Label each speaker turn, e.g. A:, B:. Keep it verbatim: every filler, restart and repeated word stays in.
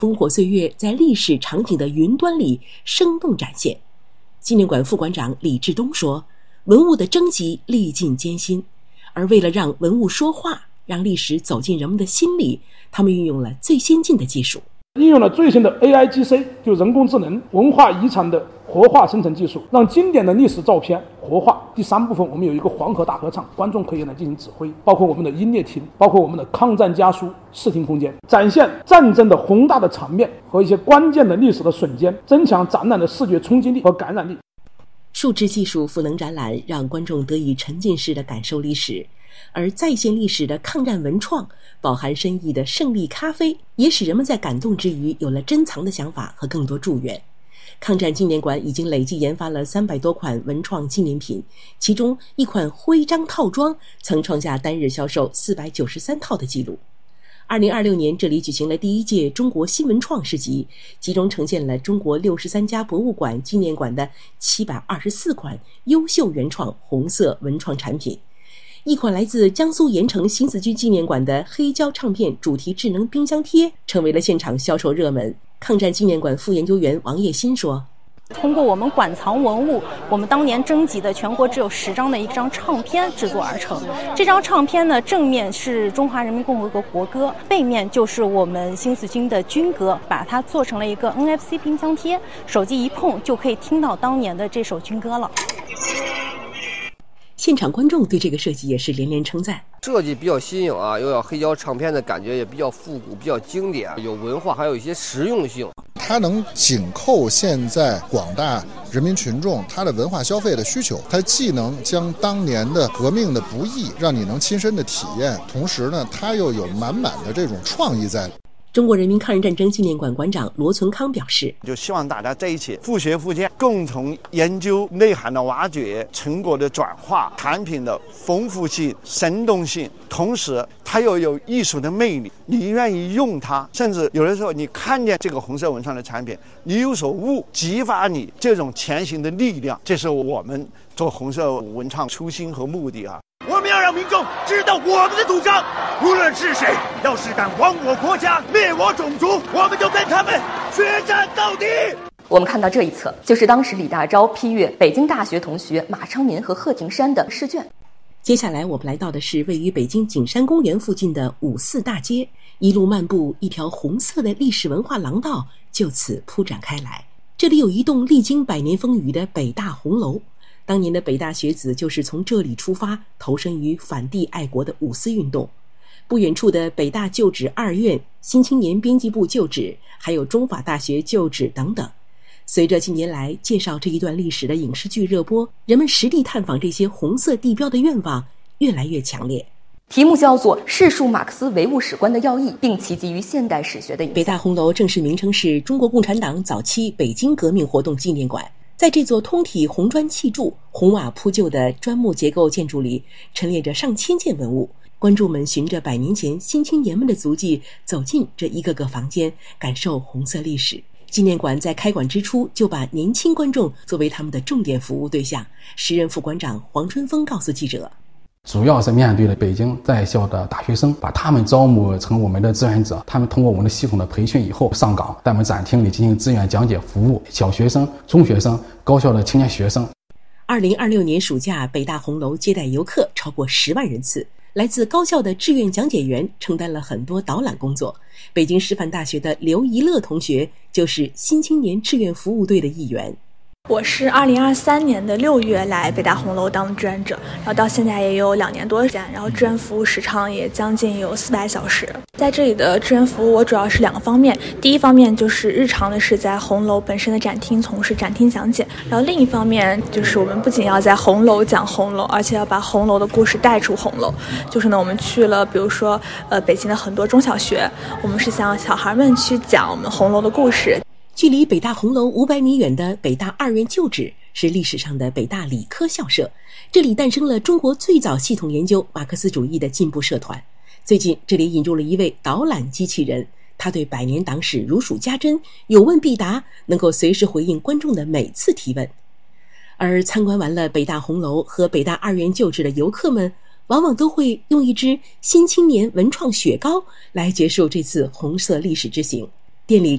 A: 烽火岁月在历史场景的云端里生动展现。纪念馆副馆长李志东说，文物的征集历尽艰辛，而为了让文物说话，让历史走进人们的心里，他们运用了最先进的技术，
B: 应用了最新的 A I G C， 就人工智能文化遗产的活化生成技术，让经典的历史照片活化。第三部分，我们有一个黄河大合唱，观众可以来进行指挥，包括我们的音乐厅，包括我们的抗战家书视听空间，展现战争的宏大的场面和一些关键的历史的瞬间，增强展览的视觉冲击力和感染力。
A: 数字技术赋能展览，让观众得以沉浸式的感受历史，而再现历史的抗战文创，饱含深意的胜利咖啡，也使人们在感动之余有了珍藏的想法和更多祝愿。抗战纪念馆已经累计研发了三百多款文创纪念品，其中一款徽章套装曾创下单日销售四百九十三套的记录。二零二六年，这里举行了第一届中国新文创市集，集中呈现了中国六十三家博物馆、纪念馆的七百二十四款优秀原创红色文创产品。一款来自江苏盐城新四军纪念馆的黑胶唱片主题智能冰箱贴成为了现场销售热门。抗战纪念馆副研究员王叶新说，
C: 通过我们馆藏文物，我们当年征集的全国只有十张的一张唱片制作而成。这张唱片呢，正面是中华人民共和国国歌，背面就是我们新四军的军歌，把它做成了一个 N F C 冰箱贴，手机一碰就可以听到当年的这首军歌了。
A: 现场观众对这个设计也是连连称赞，
D: 设计比较新颖啊，又要黑胶唱片的感觉，也比较复古，比较经典，有文化，还有一些实用性。
E: 它能紧扣现在广大人民群众他的文化消费的需求，它既能将当年的革命的不易让你能亲身的体验，同时呢，它又有满满的这种创意在。
A: 中国人民抗日战争纪念馆馆长罗存康表示，
F: 就希望大家在一起复学复健，共同研究内涵的挖掘、成果的转化、产品的丰富性、生动性，同时它又有艺术的魅力，你愿意用它，甚至有的时候你看见这个红色文创的产品，你有所悟，激发你这种前行的力量，这是我们做红色文创初心和目的啊。
G: 我们要让民众知道我们的主张，无论是谁，要是敢亡我国家、灭我种族，我们就跟他们决战到底。
H: 我们看到这一册，就是当时李大钊批阅北京大学同学马昌民和贺廷山的试卷。
A: 接下来我们来到的是位于北京景山公园附近的五四大街，一路漫步，一条红色的历史文化廊道就此铺展开来。这里有一栋历经百年风雨的北大红楼，当年的北大学子就是从这里出发，投身于反帝爱国的五四运动。不远处的北大旧址二院、新青年编辑部旧址，还有中法大学旧址等等。随着近年来介绍这一段历史的影视剧热播，人们实地探访这些红色地标的愿望越来越强烈。
H: 题目叫做《世述马克思唯物史观的要义》，并其基于现代史学的影响。
A: 北大红楼正式名称是中国共产党早期北京革命活动纪念馆。在这座通体红砖砌筑、红瓦铺就的砖木结构建筑里，陈列着上千件文物。观众们循着百年前新青年们的足迹，走进这一个个房间，感受红色历史。纪念馆在开馆之初就把年轻观众作为他们的重点服务对象。时任副馆长黄春风告诉记者，
I: 主要是面对了北京在校的大学生，把他们招募成我们的志愿者。他们通过我们的系统的培训以后上岗，在我们展厅里进行志愿讲解服务，小学生、中学生、高校的青年学生。
A: 二零二六年暑假，北大红楼接待游客超过十万人次。来自高校的志愿讲解员承担了很多导览工作。北京师范大学的刘怡乐同学就是新青年志愿服务队的一员。
J: 我是二零二三年的六月来北大红楼当志愿者，然后到现在也有两年多时间，然后志愿服务时长也将近有四百小时。在这里的志愿服务，我主要是两个方面，第一方面就是日常的是在红楼本身的展厅从事展厅讲解，然后另一方面就是我们不仅要在红楼讲红楼，而且要把红楼的故事带出红楼。就是呢，我们去了，比如说呃北京的很多中小学，我们是向小孩们去讲我们红楼的故事。
A: 距离北大红楼五百米远的北大二院旧址是历史上的北大理科校舍，这里诞生了中国最早系统研究马克思主义的进步社团。最近这里引入了一位导览机器人，他对百年党史如数家珍，有问必答，能够随时回应观众的每次提问。而参观完了北大红楼和北大二院旧址的游客们，往往都会用一支新青年文创雪糕来结束这次红色历史之行。店里